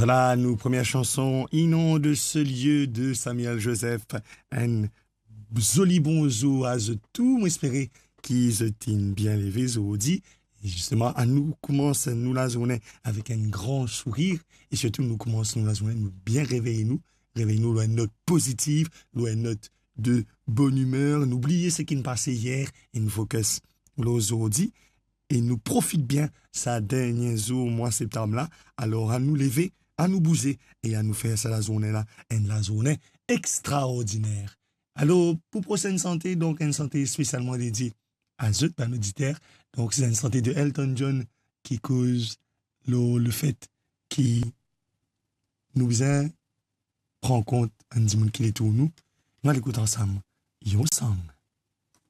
Voilà, nous, première chanson, Inonde ce lieu de Samuel Joseph. Un joli bonjour à tout, m'espérer qu'ils se tiennent bien levé, aujourd'hui. Et justement, à nous commence nous la journée avec un grand sourire. Et surtout, nous commençons la journée, nous bien réveillez-nous. Réveillez-nous, une note positive, une note de bonne humeur. N'oubliez ce qui nous passait hier et nous focus aujourd'hui. Et nous profite bien ça dernier jour, mois septembre là. Alors, à nous lever, à nous bouger et à nous faire ça la journée là. Une la journée extraordinaire. Alors, pour prochaine santé, donc une santé spécialement dédiée à eux, à l'auditeur. Donc, c'est une santé de Elton John qui cause le fait qu'il nous prend compte, un dimanche qu'il est tout nous. Nous allons écouter ensemble. Yo, ensemble.